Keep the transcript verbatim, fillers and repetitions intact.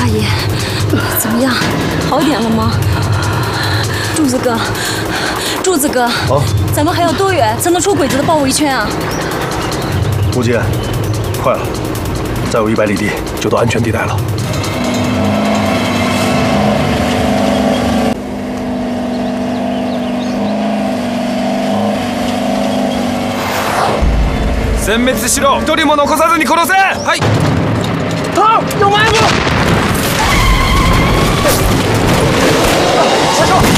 大爷，怎么样？好一点了吗？柱子哥，柱子哥， 啊， 咱们还有多远才能出鬼子的包围圈啊？ 吴姐，快了，再有一百里地就到安全地带了。 殲滅しろ。一人も残さずに殺せ。はい。 啊，有埋伏！